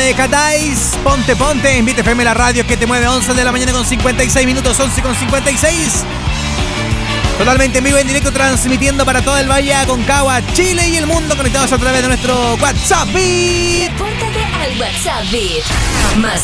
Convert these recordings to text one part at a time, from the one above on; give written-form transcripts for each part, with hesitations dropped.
de Catais, Ponte, en Beat FM, la radio que te mueve. 11 de la mañana con 56 minutos, 11 con 56. Totalmente en vivo, en directo, transmitiendo para todo el Valle Aconcagua, Chile y el mundo, conectados a través de nuestro WhatsApp Beat. Repórtate al WhatsApp Beat. Más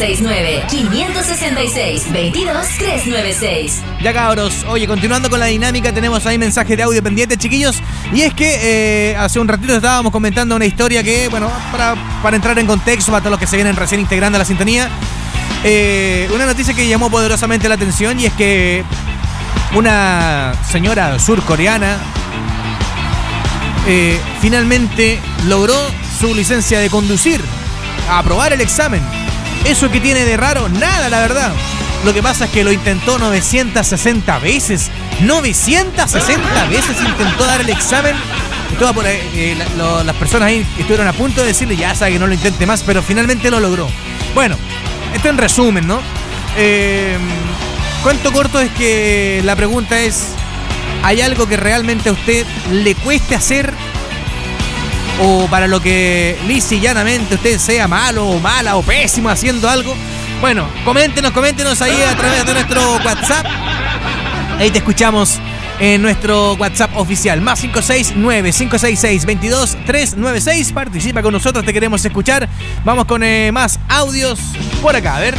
569-566-22-396. Ya cabros, oye, continuando con la dinámica, tenemos ahí mensajes de audio pendientes, chiquillos. Y es que hace un ratito estábamos comentando una historia que, bueno, para entrar en contexto, para todos los que se vienen recién integrando a la sintonía, una noticia que llamó poderosamente la atención, y es que una señora surcoreana finalmente logró su licencia de conducir, a aprobar el examen. ¿Eso que tiene de raro? Nada, la verdad. Lo que pasa es que lo intentó 960 veces. 960 veces intentó dar el examen. Y todas por ahí, las personas ahí estuvieron a punto de decirle, ya sabe que no lo intente más, pero finalmente lo logró. Bueno, esto en resumen, ¿no? Cuento corto es que la pregunta es, ¿hay algo que realmente a usted le cueste hacer? O para lo que lisa y llanamente usted sea malo o mala o pésimo haciendo algo. Bueno, coméntenos ahí a través de nuestro WhatsApp. Ahí te escuchamos en nuestro WhatsApp oficial. Más 569-566-22-396. Participa con nosotros, te queremos escuchar. Vamos con más audios por acá, a ver.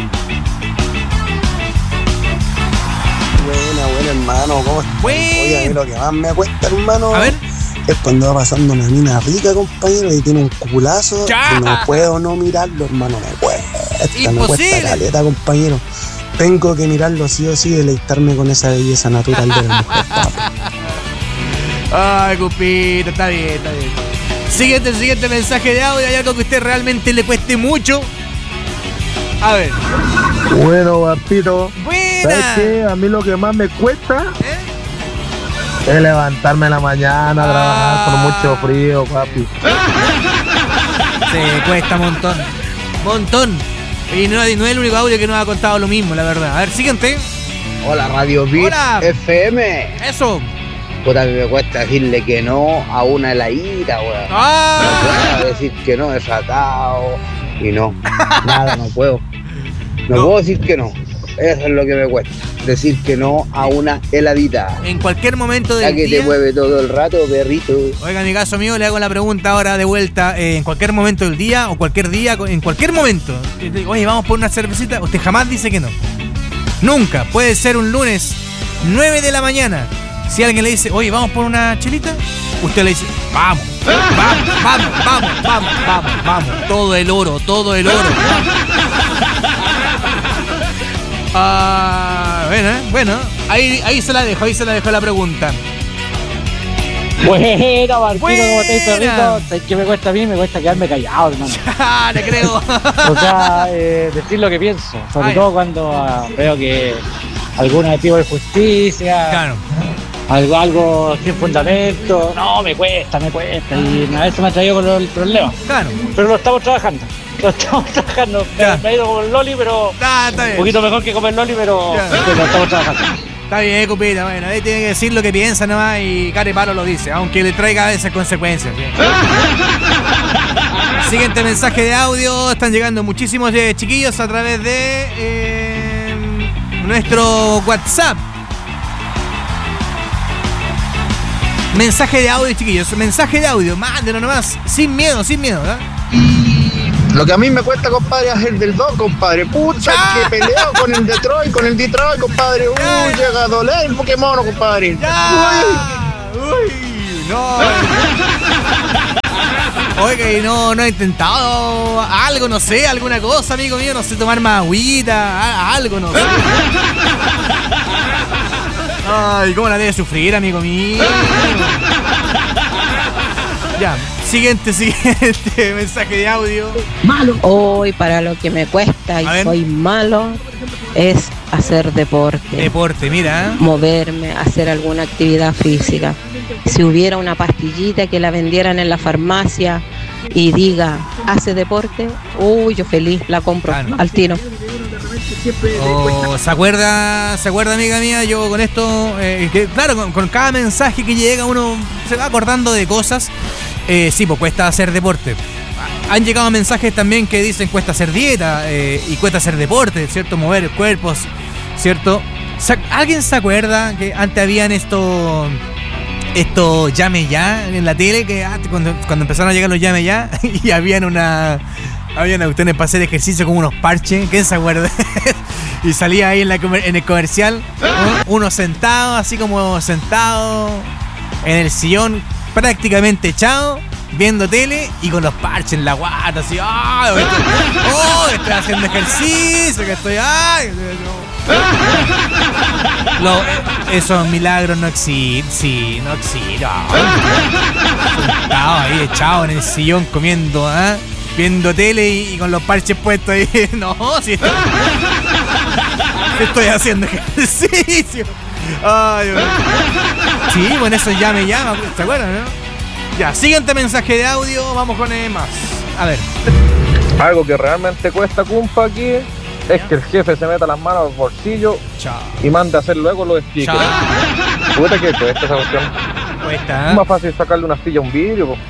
Buena, hermano, ¿cómo estás? Oye, a mí lo que más me cuesta, hermano, a ver, es cuando va pasando una mina rica, compañero, y tiene un culazo, ¡ya! Y no puedo no mirarlo, hermano, me cuesta ¡imposible! Caleta, compañero. Tengo que mirarlo sí o sí, deleitarme con esa belleza natural de la mujer. Ay, cupito, está bien. Siguiente mensaje de audio. ¿Hay algo que a usted realmente le cueste mucho? A ver. Bueno, papito. Buena. ¿Sabes qué? A mí lo que más me cuesta es levantarme en la mañana a trabajar con mucho frío, papi. Se cuesta montón. Y no es el único audio que nos ha contado lo mismo, la verdad. A ver, siguiente. Hola, Radio Beat FM. Eso. Puta, a mí me cuesta decirle que no a una heladita, weón. No puedo decir que no, desatado. Y no, nada, no puedo. No puedo decir que no. Eso es lo que me cuesta. Decir que no a una heladita. En cualquier momento del día. Ya que día, te mueve todo el rato, perrito. Oiga, mi caso mío, le hago la pregunta ahora de vuelta. En cualquier momento del día o cualquier día, en cualquier momento. Oye, vamos por una cervecita. Usted jamás dice que no. Nunca. Puede ser un lunes, 9 de la mañana. Si alguien le dice, oye, vamos por una chelita, usted le dice, vamos. Todo el oro. Bueno, ahí se la dejo la pregunta. Buena, Marquito, ¿cómo estáis, perrito? ¿Sabes qué me cuesta a mí? Me cuesta quedarme callado, hermano. Le creo. O sea, decir lo que pienso, sobre todo cuando veo que algún tipo de justicia, claro, algo sin fundamento, no, me cuesta, y a veces me ha traído con el problema. Claro. Pero lo estamos trabajando. Me ha ido con el Loli, pero un poquito mejor que comer Loli, pero lo estamos trabajando. Está bien, cupita, bueno, ahí tiene que decir lo que piensa nomás y carepalo lo dice, aunque le traiga a veces consecuencias. Bien. Siguiente mensaje de audio, están llegando muchísimos chiquillos a través de nuestro WhatsApp. Mensaje de audio, chiquillos, mándenlo nomás, sin miedo, ¿verdad? Lo que a mí me cuesta, compadre, es el del 2, compadre. Pucha, que peleo con el Detroit, compadre. Llega a doler el Pokémon, compadre. Uy, no. Oiga, y no ha intentado algo, no sé, alguna cosa, amigo mío, no sé, tomar más agüita, algo, no sé. Ay, cómo la debe sufrir, amigo mío. Ya, siguiente mensaje de audio. Malo. Hoy para lo que me cuesta y soy malo es hacer deporte. Deporte, mira. Moverme, hacer alguna actividad física. Si hubiera una pastillita que la vendieran en la farmacia y diga, hace deporte, yo feliz, la compro al tiro. ¿Se acuerda, amiga mía? Yo con esto, que claro, con cada mensaje que llega uno se va acordando de cosas. Sí, pues cuesta hacer deporte. Han llegado mensajes también que dicen cuesta hacer dieta y cuesta hacer deporte, ¿cierto? Mover cuerpos, ¿cierto? ¿Alguien se acuerda que antes habían esto llame ya en la tele? Que cuando empezaron a llegar los llame ya y habían cuestiones para hacer ejercicio como unos parches. ¿Quién se acuerda? Y salía ahí en el comercial, uno sentado, así como sentado en el sillón, prácticamente echado, viendo tele y con los parches en la guata, así, estoy haciendo ejercicio, que estoy, esos milagros no existen, sí, no existen. Sentado ahí, echado en el sillón, comiendo, viendo tele y con los parches puestos ahí. No, sí, estoy haciendo ejercicio. Ay, sí, bueno, eso ya me llama, ¿te acuerdas, no? Ya, siguiente mensaje de audio, vamos con más. A ver. Algo que realmente cuesta, compa, aquí es que el jefe se meta las manos al bolsillo y mande a hacer luego los stickers. Puta que cuesta esa cuestión. Cuesta, Es más fácil sacarle una silla a un vidrio, po.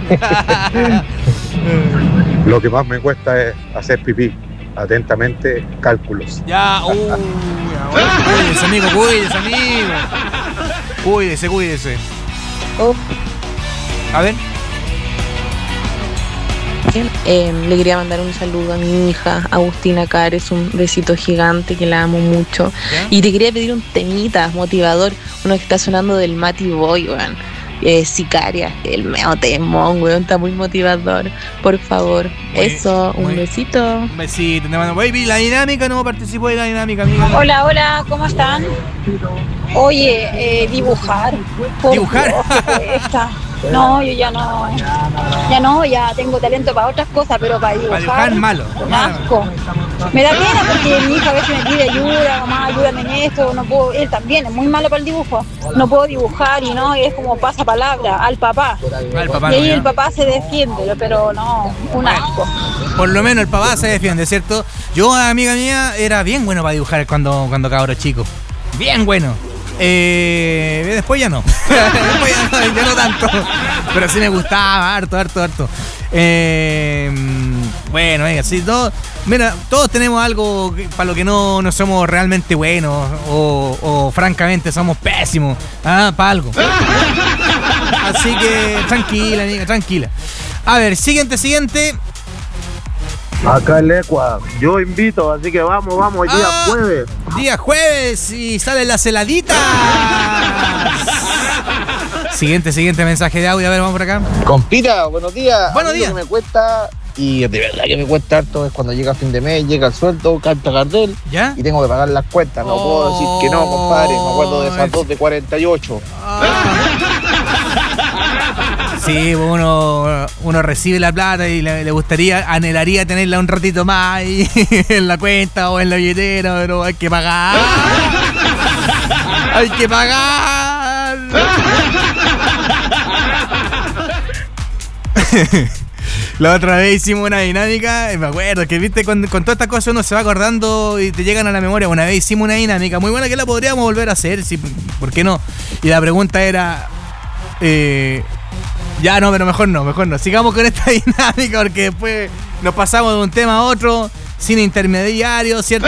Lo que más me cuesta es hacer pipí. Atentamente, cálculos. Ya, cuídese, amigo, Cuídese. A ver. Le quería mandar un saludo a mi hija Agustina Cares, un besito gigante que la amo mucho. ¿Ya? Y te quería pedir un temita motivador, uno que está sonando del Matty Boy, weón. Sicaria, el meo temón, weón, está muy motivador. Por favor, un besito. Un besito, te mando. Baby, la dinámica, no participo de la dinámica, amiga. Hola, ¿cómo están? Oye, dibujar. ¿Dibujar? Cuesta. No, yo ya tengo talento para otras cosas, pero para dibujar malo. Asco. Me da pena porque mi hija a veces me pide ayuda, mamá, ayúdame en esto, no puedo, él también es muy malo para el dibujo, no puedo dibujar y es como pasa palabra al papá. Y ahí el papá se defiende, pero no, un asco. Por lo menos el papá se defiende, ¿cierto? Yo, amiga mía, era bien bueno para dibujar cuando cabro chico. Bien bueno. Después ya no. Ya no tanto. Pero sí me gustaba, harto. Bueno, sí, todos tenemos algo para lo que no somos realmente buenos o francamente somos pésimos. Para algo. Así que tranquila, amiga, tranquila. A ver, siguiente. Acá el Ecua, yo invito, así que vamos, día jueves. Día jueves y salen las heladitas. Siguiente mensaje de audio, a ver, vamos por acá. Compita, buenos días. Buenos días. Lo que me cuesta, y de verdad que me cuesta harto, es cuando llega fin de mes, llega el sueldo, canta Gardel, ¿ya? Y tengo que pagar las cuentas. No puedo decir que no, compadre. Me acuerdo de esas 2 de 48. Sí, uno recibe la plata y le gustaría, anhelaría tenerla un ratito más ahí en la cuenta o en la billetera, pero hay que pagar. ¡Hay que pagar! La otra vez hicimos una dinámica, me acuerdo que viste con todas estas cosas uno se va acordando y te llegan a la memoria. Una vez hicimos una dinámica muy buena que la podríamos volver a hacer, sí, ¿por qué no? Y la pregunta era... ya no, pero mejor no. Sigamos con esta dinámica porque después nos pasamos de un tema a otro sin intermediario, ¿cierto?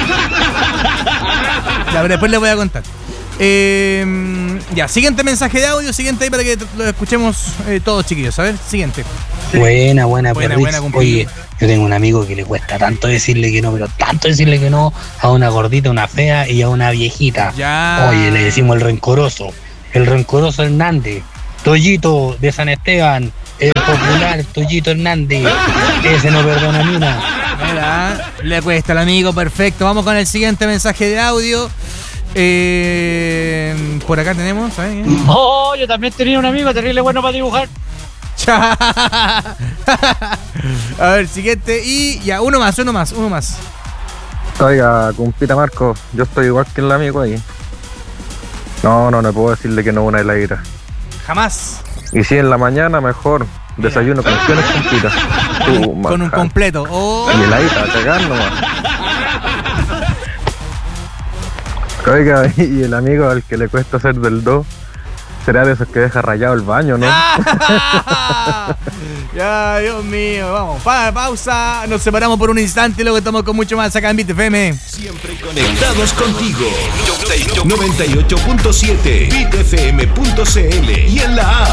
Ya, pero después les voy a contar. Ya, siguiente mensaje de audio, siguiente ahí para que lo escuchemos todos, chiquillos. A ver, siguiente. Buena, oye, yo tengo un amigo que le cuesta tanto decirle que no, pero tanto decirle que no a una gordita, una fea y a una viejita. Ya. Oye, le decimos el rencoroso Hernández. Toyito de San Esteban, el popular Toyito Hernández, ese no perdona ni una. Mira, le cuesta al amigo, perfecto. Vamos con el siguiente mensaje de audio. Por acá tenemos, ¿sabes? Oh, yo también tenía un amigo terrible bueno para dibujar. A ver, siguiente. Y ya, uno más. Oiga, compita Marco, yo estoy igual que el amigo ahí. No puedo decirle que no una heladita. Jamás. Y si en la mañana, mejor. Desayuno con opciones, compita. Con un completo. Oh. Y heladita, cagar nomás. Oiga, y el amigo al que le cuesta hacer del 2, Será de esos que deja rayado el baño, ¿no? Ya, Dios mío, vamos, pausa, nos separamos por un instante y luego estamos con mucho más acá en Beat FM. Siempre conectados contigo. 98.7 beatfm.cl y en la app.